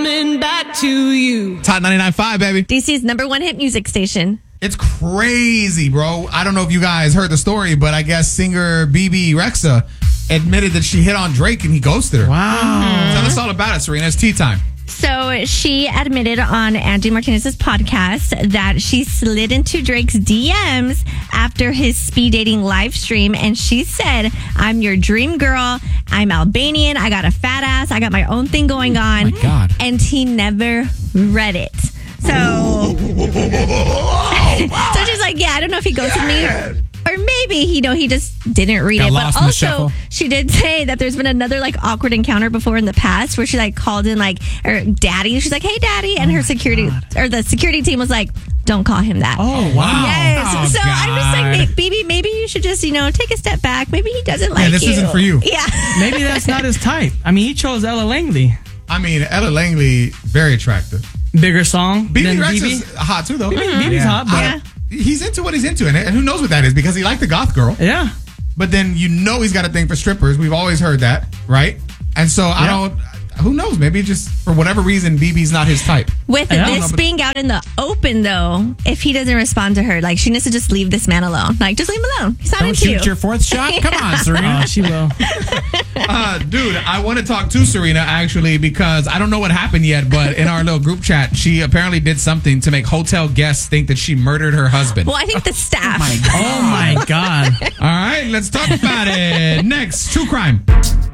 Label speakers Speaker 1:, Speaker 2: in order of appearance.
Speaker 1: coming back to you.
Speaker 2: Top 99.5, baby.
Speaker 3: DC's number one hit music station.
Speaker 2: It's crazy, bro. I don't know if you guys heard the story, but I guess singer BB Rexa admitted that she hit on Drake and he ghosted her.
Speaker 4: Wow.
Speaker 2: Tell us all about it, Serena. It's tea time.
Speaker 3: So she admitted on Angie Martinez's podcast that she slid into Drake's DMs after his speed dating live stream. And she said, I'm your dream girl. I'm Albanian. I got a fat ass. I got my own thing going on.
Speaker 2: Oh my God.
Speaker 3: And he never read it. So, so she's like, yeah, I don't know if he ghosted me. Or maybe he just didn't read
Speaker 4: Got
Speaker 3: it.
Speaker 4: lost
Speaker 3: But
Speaker 4: in the
Speaker 3: also,
Speaker 4: shuffle.
Speaker 3: she did say that there's been another like awkward encounter before in the past where she like called in like her daddy. She's like, "Hey, daddy," and her security or the security team was like, "Don't call him that."
Speaker 4: Oh, wow.
Speaker 3: Yes.
Speaker 2: Oh,
Speaker 3: so I'm just like,
Speaker 2: God.
Speaker 3: baby, maybe you should just take a step back. Maybe he doesn't like you.
Speaker 2: this isn't for you.
Speaker 3: Yeah.
Speaker 4: Maybe that's not his type. I mean, he chose Ella Langley.
Speaker 2: I mean, Ella Langley, very attractive.
Speaker 4: Bigger song
Speaker 2: BB
Speaker 4: than
Speaker 2: Rexa's
Speaker 4: BB.
Speaker 2: hot too, though.
Speaker 4: BB's hot, but
Speaker 3: Yeah.
Speaker 2: He's into what he's into, and who knows what that is because he liked the goth girl.
Speaker 4: yeah.
Speaker 2: But then he's got a thing for strippers. We've always heard that, right? And so I don't. Who knows? Maybe just for whatever reason, BB's not his type.
Speaker 3: With
Speaker 4: Yeah.
Speaker 3: this being out in the open, though, if he doesn't respond to her, like she needs to just leave this man alone. Like, just leave him alone. He's not
Speaker 5: Don't
Speaker 3: into you.
Speaker 5: shoot your fourth shot. Come on, Serena.
Speaker 4: Oh, she will.
Speaker 2: Dude, I want to talk to Serena actually because I don't know what happened yet, but in our little group chat, she apparently did something to make hotel guests think that she murdered her husband.
Speaker 3: Well, I think the staff.
Speaker 4: Oh, my God.
Speaker 2: All right, let's talk about it. Next, true crime.